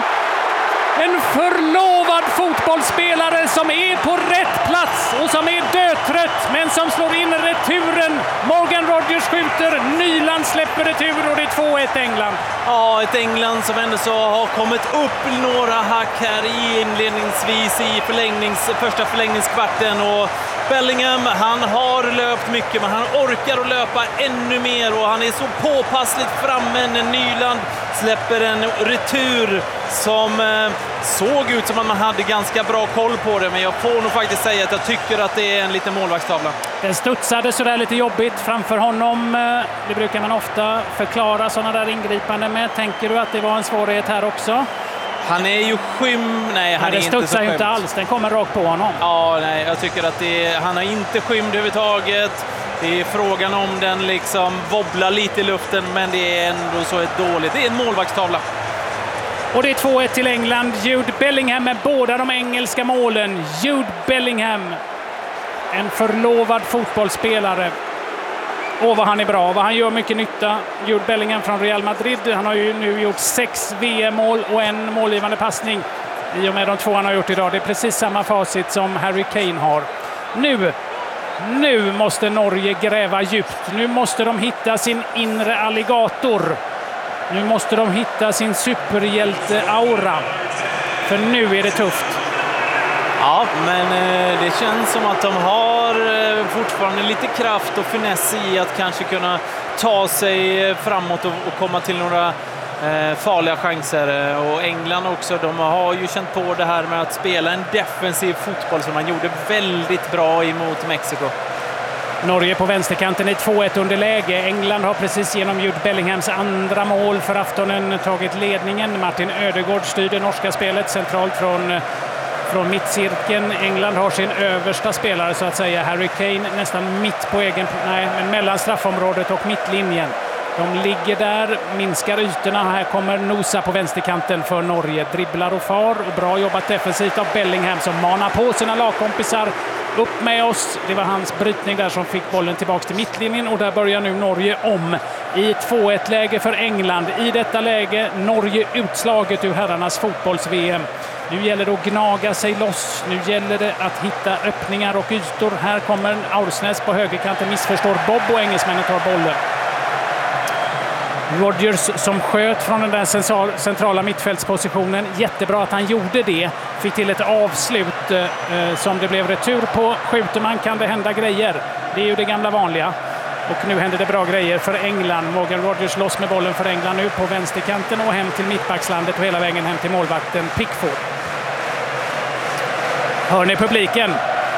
En förlovad fotbollsspelare som är på rätt plats och som är dödtrött, men som slår in returen. Morgan Rogers skjuter, Nyland släpper retur och det är två ett England. Ja, ett England som ändå så har kommit upp några hack här i inledningsvis i förlängnings, första förlängningskvarten. Och Bellingham, han har löpt mycket, men han orkar att löpa ännu mer och han är så påpassligt framme när Nyland släpper en retur som eh, såg ut som att man hade ganska bra koll på det, men jag får nog faktiskt säga att jag tycker att det är en liten målvaktstavla. Den studsade sådär lite jobbigt framför honom. Det brukar man ofta förklara sådana där ingripanden med. Tänker du att det var en svårighet här också? Han är ju skym... Nej, han Nej, är inte så studsar ju inte alls. Den kommer rakt på honom. Ja, nej, jag tycker att det är, han har inte skymd överhuvudtaget. Det är frågan om den liksom wobblar lite i luften, men det är ändå så ett dåligt. Det är en målvaktstavla. Och det är två ett till England. Jude Bellingham med båda de engelska målen. Jude Bellingham, en förlovad fotbollsspelare. Åh, vad han är bra, vad han gör mycket nytta. Jude Bellingham från Real Madrid. Han har ju nu gjort sex V M-mål och en målgivande passning i och med de två han har gjort idag. Det är precis samma facit som Harry Kane har. Nu, nu måste Norge gräva djupt. Nu måste de hitta sin inre alligator. Nu måste de hitta sin superhjälte-aura. För nu är det tufft. Ja, men eh, det känns som att de har eh, fortfarande lite kraft och finess i att kanske kunna ta sig framåt och, och komma till några eh, farliga chanser. Och England också, de har ju känt på det här med att spela en defensiv fotboll som man gjorde väldigt bra emot Mexiko. Norge på vänsterkanten i två ett underläge. England har precis genom Jude Bellinghams andra mål för aftonen tagit ledningen. Martin Ödegård styr det norska spelet centralt från, från mittcirkeln. England har sin översta spelare så att säga, Harry Kane, nästan mitt på egen, nej, men mellan straffområdet och mittlinjen. De ligger där, minskar ytorna. Här kommer Nosa på vänsterkanten för Norge. Dribblar och far och bra jobbat defensivt av Bellingham som manar på sina lagkompisar. Upp med oss. Det var hans brytning där som fick bollen tillbaka till mittlinjen och där börjar nu Norge om i två ett läge för England. I detta läge Norge utslaget ur herrarnas fotbolls-V M. Nu gäller det att gnaga sig loss. Nu gäller det att hitta öppningar och ytor. Här kommer Aursnes på högerkanten, missförstår Bob och engelsmännen tar bollen. Rogers som sköt från den där centrala mittfältspositionen. Jättebra att han gjorde det. Fick till ett avslut eh, som det blev retur på. Skjuter man kan det hända grejer. Det är ju det gamla vanliga. Och nu händer det bra grejer för England. Morgan Rogers loss med bollen för England nu på vänsterkanten och hem till mittbackslandet och hela vägen hem till målvakten Pickford. Hör ni publiken?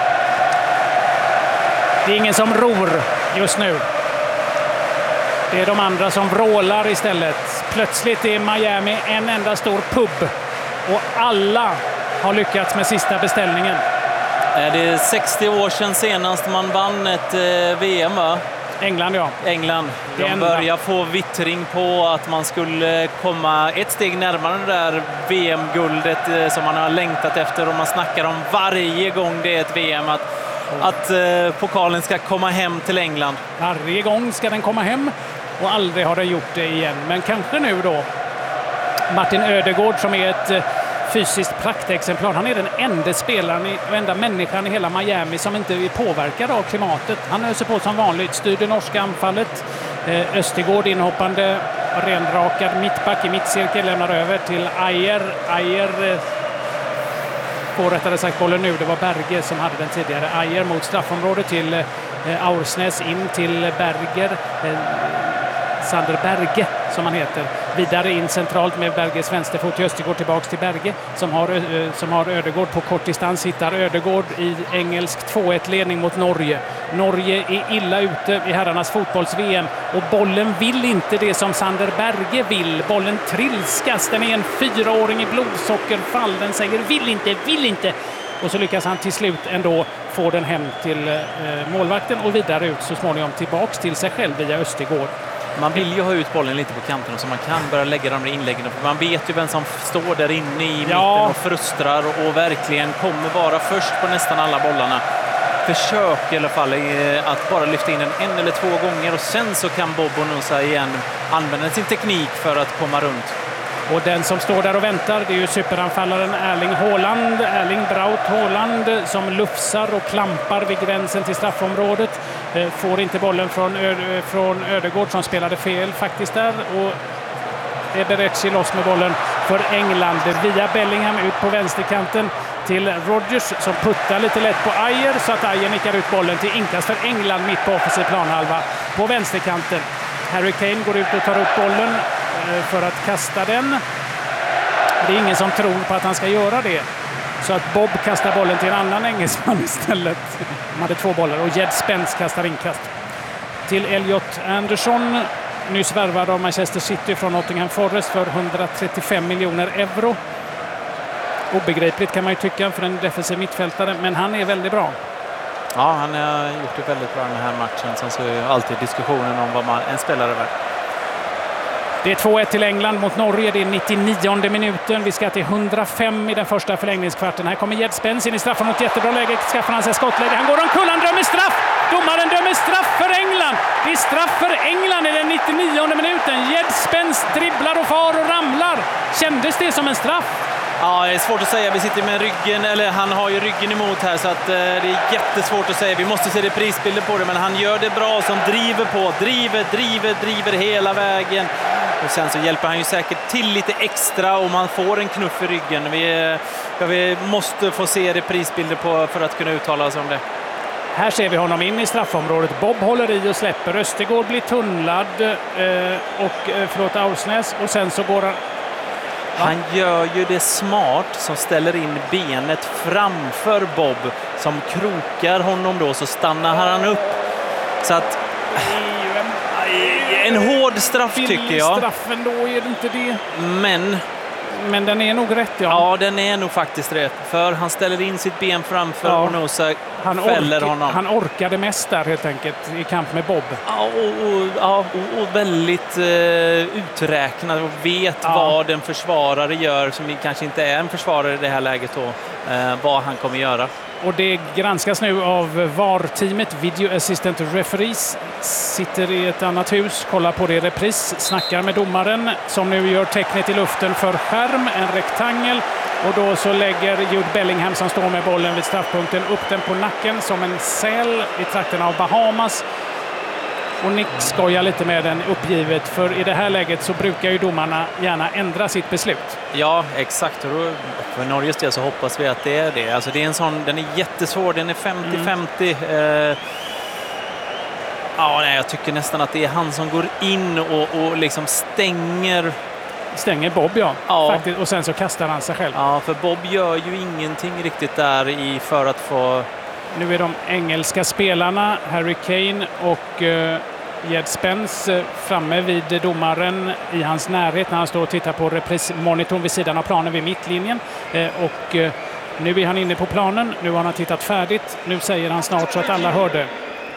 Det är ingen som ror just nu. Det är de andra som vrålar istället. Plötsligt är Miami en enda stor pub. Och alla har lyckats med sista beställningen. Det är sextio år sedan senast man vann ett V M, va? England, ja. England. De börjar få vittring på att man skulle komma ett steg närmare det där V M-guldet som man har längtat efter. Och man snackar om varje gång det är ett V M att, att eh, pokalen ska komma hem till England. Varje gång ska den komma hem. Och aldrig har den gjort det igen. Men kanske nu då. Martin Ödegård som är ett fysiskt praktexemplar. Han är den enda spelaren och enda människan i hela Miami som inte är påverkad av klimatet. Han öser på som vanligt. Styr det norska anfallet. Östergård inhoppande, renrakad mittback i mittcirkel. Lämnar över till Ajer. Ajer får rättare sagt bollen nu. Det var Berge som hade den tidigare. Ajer mot straffområdet till Aursnes in till Berger. Sander Berge som han heter. Vidare in centralt med Berges vänsterfot. Östergård tillbaks till Berge som har, som har Ödegård på kort distans. Hittar Ödegård i engelsk två ett-ledning mot Norge. Norge är illa ute i herrarnas fotbolls-V M och bollen vill inte det som Sander Berge vill. Bollen trilskas. Den är en fyraåring i blodsockerfall. Den säger vill inte, vill inte. Och så lyckas han till slut ändå få den hem till eh, målvakten och vidare ut så småningom tillbaks till sig själv via Östergård. Man vill ju ha ut bollen lite på kanten så man kan börja lägga de inläggen. För man vet ju vem som står där inne i mitten ja. och frustrar och verkligen kommer vara först på nästan alla bollarna. försök i alla fall att bara lyfta in den en eller två gånger och sen så kan Bob och Noosa igen använda sin teknik för att komma runt. Och den som står där och väntar, det är ju superanfallaren Erling Haaland, Erling Braut Haaland, som lufsar och klampar vid gränsen till straffområdet. Får inte bollen från, Ö- från Ödegård som spelade fel faktiskt där, och Eberechi loss med bollen för England via Bellingham ut på vänsterkanten till Rodgers som puttar lite lätt på Ajer så att Ajer nickar ut bollen till inkast för England mitt på offensiv planhalva på vänsterkanten. Harry Kane går ut och tar upp bollen för att kasta den. Det är ingen som tror på att han ska göra det. Så att Bob kastar bollen till en annan engelsman istället. De hade två bollar och Jed Spence kastar inkast. Till Elliot Anderson, nyss värvad av Manchester City från Nottingham Forest för hundratrettiofem miljoner euro. Obegripligt kan man ju tycka för en defensiv mittfältare, men han är väldigt bra. Ja, han har gjort det väldigt bra den här matchen. Sen så är ju alltid diskussionen om vad man, en spelare är värd. Det är två ett till England mot Norge. Det är nittionionde minuten. Vi ska till hundrafem i den första förlängningskvarten. Här kommer Jed Spence in i straffen mot jättebra läge. Skaffar han sig skottläge. Han går omkull. Han dömer straff. Domaren dömer straff för England. Det är straff för England i den nittionionde minuten. Jed Spence dribblar och far och ramlar. Kändes det som en straff? Ja, det är svårt att säga. Vi sitter med ryggen, eller han har ju ryggen emot här, så att eh, det är jättesvårt att säga. Vi måste se reprisbilder på det, men han gör det bra som driver på. Driver, driver, driver hela vägen. Och sen så hjälper han ju säkert till lite extra och man får en knuff i ryggen. Vi, ja, vi måste få se reprisbilder på för att kunna uttala oss om det. Här ser vi honom in i straffområdet. Bob håller i och släpper. Östergård blir tunnlad eh, och eh, förlåt Aursnäs, och sen så går han... Han gör ju det smart som ställer in benet framför Bob som krokar honom då, så stannar han upp. Så att en hård straff tycker jag. Straffen då är det inte det. Men men den är nog rätt, ja. Ja, den är nog faktiskt rätt. För han ställer in sitt ben framför ja. och Noosa han fäller ork, honom. Han orkade mest där helt enkelt i kamp med Bob. Ja, och, och, ja, och, och väldigt eh, uträknad och vet ja. vad en försvarare gör som kanske inte är en försvarare i det här läget då. Eh, vad han kommer göra. Och det granskas nu av V A R-teamet. Video Assistant Referees sitter i ett annat hus, kollar på det i repris, snackar med domaren som nu gör tecknet i luften för skärm, en rektangel. Och då så lägger Jude Bellingham som står med bollen vid straffpunkten upp den på nacken som en säl i trakten av Bahamas. Och Nick skojar lite med den uppgivet, för i det här läget så brukar ju domarna gärna ändra sitt beslut. Ja, exakt. Och då, för Norges del så hoppas vi att det är det. Alltså det är en sån, den är jättesvår, den är femtio femtio. Mm. Eh, ja, nej, jag tycker nästan att det är han som går in och, och liksom stänger... Stänger Bob, ja. ja. Faktiskt, och sen så kastar han sig själv. Ja, för Bob gör ju ingenting riktigt där i för att få... Nu är de engelska spelarna, Harry Kane och uh, Jed Spence, uh, framme vid domaren i hans närhet när han står och tittar på reprismonitorn vid sidan av planen vid mittlinjen. Uh, och uh, nu är han inne på planen, nu har han tittat färdigt. Nu säger han snart så att alla hörde.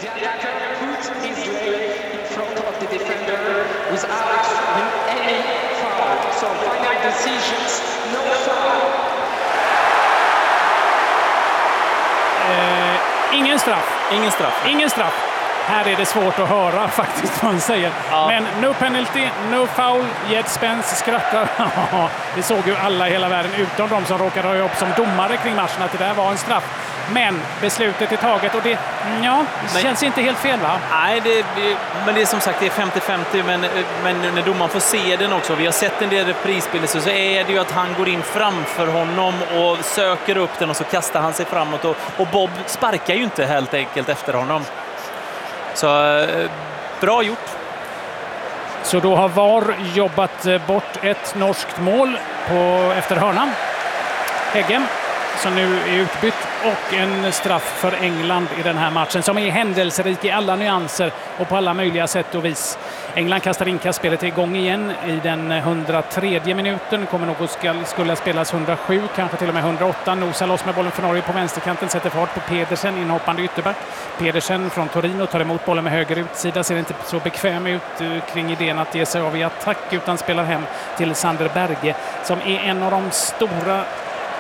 Uh, ingen straff. Ingen straff. Ingen straff. Här är det svårt att höra faktiskt vad han säger. Ja. Men no penalty, no foul. Jed Spence skrattar. Det såg ju alla i hela världen utom de som råkade ha jobb som domare kring matchen att det där var en straff. Men beslutet är taget och det, ja, det men, känns inte helt fel, va? Nej, det, men det är som sagt det är femtio femtio, men, men när domaren får se den också, vi har sett en del reprisbilder, så, så är det ju att han går in framför honom och söker upp den och så kastar han sig framåt och, och Bob sparkar ju inte helt enkelt efter honom. Så bra gjort. Så då har V A R jobbat bort ett norskt mål på, efter hörnan. Häggen som nu är utbytt och en straff för England i den här matchen som är händelserik i alla nyanser och på alla möjliga sätt och vis. England kastar inkast, spelet är igång igen i den hundratredje minuten. Kommer något skall, skulle spelas hundrasju, kanske till och med hundraåtta. Noosa loss med bollen för Norge på vänsterkanten, sätter fart på Pedersen, inhoppande ytterback. Pedersen från Torino tar emot bollen med höger utsida, ser inte så bekväm ut kring idén att ge sig av i attack utan spelar hem till Sander Berge som är en av de stora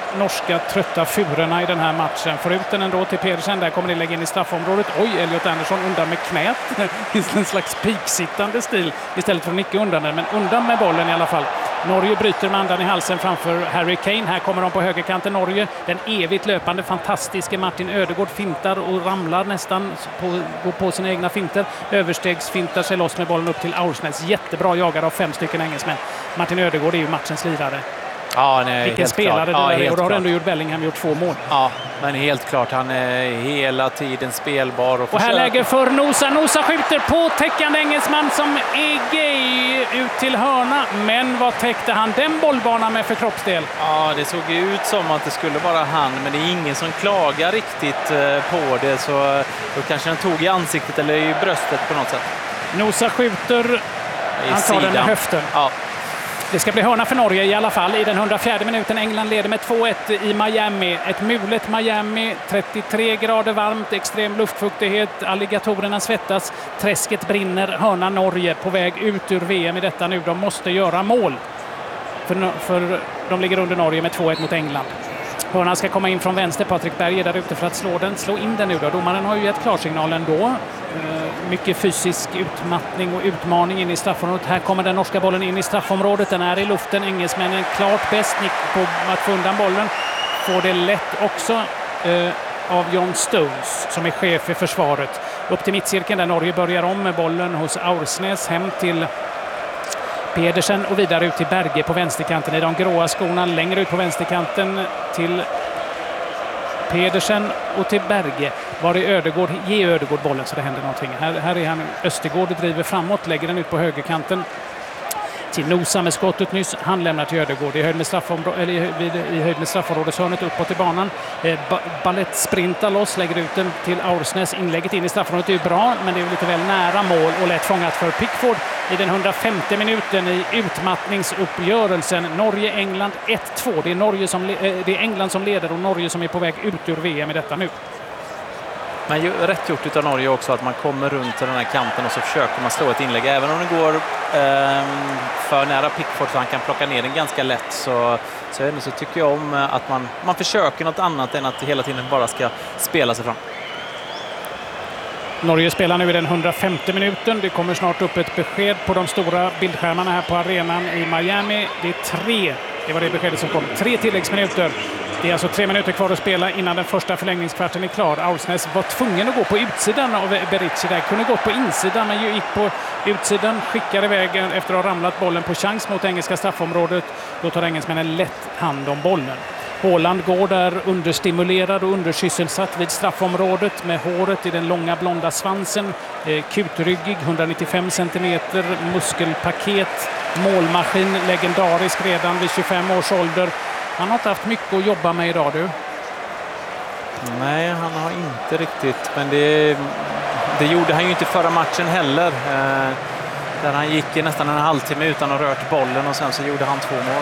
norska trötta furorna i den här matchen. Får ut den ändå till Pedersen, där kommer det lägga in i straffområdet. Oj, Elliot Andersson undan med knät. I en slags piksittande stil istället för att nicka undan den, men undan med bollen i alla fall. Norge bryter med andan i halsen framför Harry Kane. Här kommer de på högerkanten, Norge. Den evigt löpande, fantastiska Martin Ödegård fintar och ramlar nästan på, går på sina egna finter. Överstegsfintar sig loss med bollen upp till Aursnes. Jättebra jagad av fem stycken engelsmän. Martin Ödegård är ju matchens lirare. Ja, nej, Vilken helt spelare klart. det Ja, där är. Och då har klart. ändå gjort Bellingham gjort två mål. Ja, men helt klart. Han är hela tiden spelbar. Och, och här försöker. lägger för Nosa. Nosa skjuter på täckande engelsman som är gay ut till hörna. Men vad täckte han den bollbanan med för kroppsdel? Ja, det såg ju ut som att det skulle vara han. Men det är ingen som klagar riktigt på det. Så då kanske den tog i ansiktet eller i bröstet på något sätt. Nosa skjuter. I Han tar sidan. den med höften. Ja. Det ska bli hörna för Norge i alla fall. I den hundrafjärde minuten England leder med två ett i Miami. Ett mulet Miami, trettiotre grader varmt, extrem luftfuktighet, alligatorerna svettas, träsket brinner, hörna Norge på väg ut ur V M i detta nu. De måste göra mål. För, för de ligger under Norge med två ett mot England. Hörnan ska komma in från vänster. Patrik Berg är där ute för att slå den. Slå in den nu då. Domaren har ju gett klarsignal ändå. Mycket fysisk utmattning och utmaning in i straffområdet. Här kommer den norska bollen in i straffområdet. Den är i luften. Engelsmännen klart bäst på att få undan bollen. Får det lätt också eh, av John Stones som är chef i försvaret. Upp till mittcirkeln där Norge börjar om med bollen hos Aursnes. Hem till Pedersen och vidare ut till Berge på vänsterkanten i de gråa skorna. Längre ut på vänsterkanten till Pedersen och till Berge. Var är Ödegård? Ge Ödegård bollen så det händer någonting. Här, här är han. Östergård driver framåt, lägger den ut på högerkanten. Till Nosa med skottet nyss. Han lämnar till Ödegård i höjd med, eller i, vid, i höjd med straffområdeshörnet uppåt i banan. Eh, ba, Ballett sprintar loss, lägger ut den till Aursnes. Inlägget in i straffområdet är bra, men det är lite väl nära mål och lätt fångat för Pickford i den hundrafemte minuten i utmattningsuppgörelsen. Norge-England ett två. Det är, Norge som, eh, det är England som leder och Norge som är på väg ut ur V M i detta nu. Men ju, rätt gjort utav Norge också att man kommer runt den här kanten och så försöker man slå ett inlägg. Även om det går eh, för nära Pickford så han kan plocka ner den ganska lätt så, så, så tycker jag om att man, man försöker något annat än att hela tiden bara ska spela sig fram. Norge spelar nu i den hundrafemte minuten. Det kommer snart upp ett besked på de stora bildskärmarna här på arenan i Miami. Det är tre, det var det beskedet som kom. Tre tilläggsminuter. Det är alltså tre minuter kvar att spela innan den första förlängningskvarten är klar. Aursnes var tvungen att gå på utsidan av Bericci där. Kunde gått på insidan men gick på utsidan. Skickade iväg efter att ha ramlat bollen på chans mot engelska straffområdet. Då tar engelsmännen lätt hand om bollen. Haaland går där understimulerad och undersysselsatt vid straffområdet med håret i den långa blonda svansen. Eh, kutryggig, hundranittiofem centimeter, muskelpaket, målmaskin, legendarisk redan vid tjugofem års ålder. Han har inte haft mycket att jobba med idag, du. Nej, han har inte riktigt. Men det, det gjorde han ju inte förra matchen heller. Eh, där han gick i nästan en halvtimme utan att rört bollen och sen så gjorde han två mål.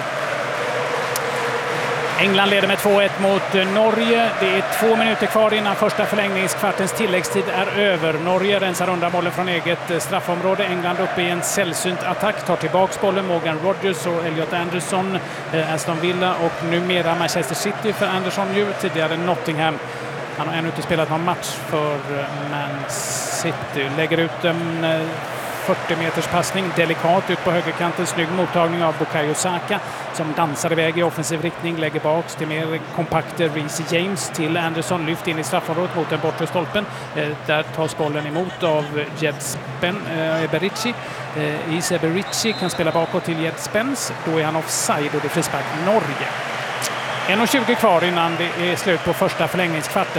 England leder med två ett mot Norge. Det är två minuter kvar innan första förlängningskvartens tilläggstid är över. Norge rensar undan bollen från eget straffområde. England uppe i en sällsynt attack. Tar tillbaks bollen. Morgan Rogers och Elliot Anderson. Eh, Aston Villa och numera Manchester City för Anderson ju. Tidigare Nottingham. Han har ännu inte spelat någon match för Man City. Lägger ut en eh, fyrtio meters passning, delikat ut på högerkanten, snygg mottagning av Bukayo Saka som dansar iväg i offensiv riktning, lägger baks till mer kompakter Reece James till Anderson, lyft in i straffområdet mot den bortre stolpen. Eh, där tas bollen emot av Jed Spen, eh, Bericci. Eh, Ise Bericci kan spela bakåt till Jed Spence, då är han offside och det är frispark Norge. en tjugo kvar innan det är slut på första förlängningskvarten.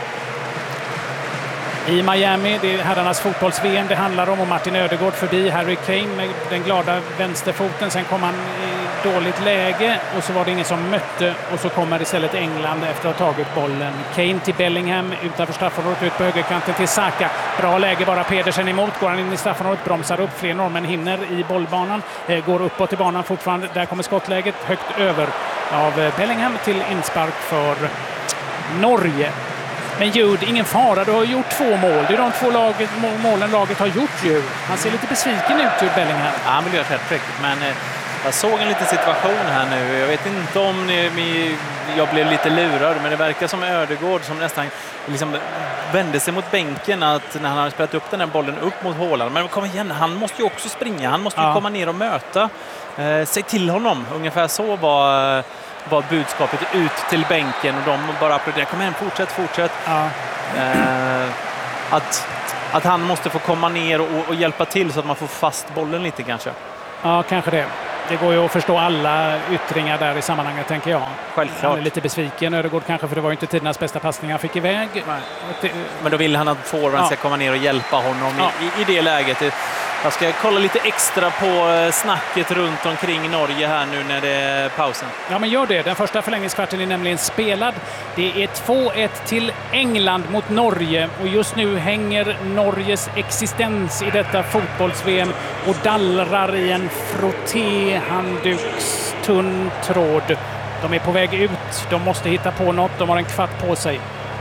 I Miami, det är herrarnas fotbolls-V M det handlar om och Martin Ödegård förbi Harry Kane med den glada vänsterfoten. Sen kom han i dåligt läge och så var det ingen som mötte och så kommer istället England efter att ha tagit bollen. Kane till Bellingham utanför straffområdet ut på högerkanten till Saka. Bra läge bara Pedersen emot. Går han in i straffområdet, bromsar upp. Fler norrmän hinner i bollbanan. Går uppåt i banan fortfarande. Där kommer skottläget högt över av Bellingham till inspark för Norge. Men Jude, ingen fara. Du har gjort två mål. Det är de två laget, målen laget har gjort ju. Han ser lite besviken ut, Jude Bellingham. Ja, han vill göra ett hattrick. Men Jag såg en liten situation här nu. Jag vet inte om ni, jag blev lite lurad, men det verkar som Ödegård som nästan liksom vände sig mot bänken att när han har spelat upp den här bollen upp mot Haaland. Men kom igen, han måste ju också springa. Han måste ju ja. komma ner och möta. Eh, säg till honom. Ungefär så var, var budskapet ut till bänken och de bara applåderade. Kom igen, fortsätt, fortsätt. Ja. Eh, att, att han måste få komma ner och, och hjälpa till så att man får fast bollen lite kanske. Ja, kanske det. Det går ju att förstå alla yttringar där i sammanhanget, tänker jag. Självklart. Han är lite besviken, Ödegård kanske, för det var ju inte tidernas bästa passning han fick iväg. Men då vill han att forwarden ska ja. komma ner och hjälpa honom ja. i, i det läget. Jag ska kolla lite extra på snacket runt omkring Norge här nu när det är pausen. Ja, men gör det. Den första förlängningskvarten är nämligen spelad. Det är två ett till England mot Norge och just nu hänger Norges existens i detta fotbolls-V M och dallrar i en frottéhandduks tunn tråd. De är på väg ut. De måste hitta på något. De har en kvart på sig.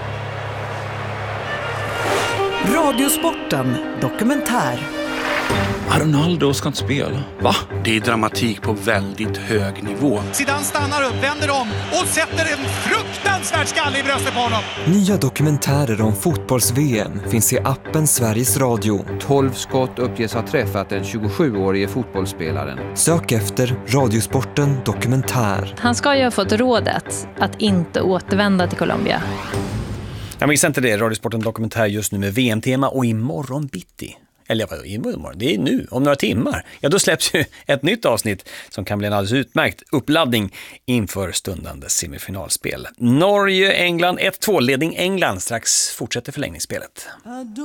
Radiosporten dokumentär. Ronaldo ska inte spela. Va? Det är dramatik på väldigt hög nivå. Zidane stannar upp, vänder om och sätter en fruktansvärd skalle i bröstet på honom. Nya dokumentärer om fotbolls-V M finns i appen Sveriges Radio. tolv skott uppges ha träffat den tjugosjuårige fotbollsspelaren. Sök efter Radiosporten dokumentär. Han ska ju ha fått rådet att inte återvända till Colombia. Jag missar inte det. Radiosporten dokumentär just nu med V M-tema och imorgon bitti. Eller vad, imorgon? Det är nu, om några timmar. Ja, då släpps ju ett nytt avsnitt som kan bli en alldeles utmärkt uppladdning inför stundande semifinalspel. Norge, England, ett två ledning England. Strax fortsätter förlängningsspelet.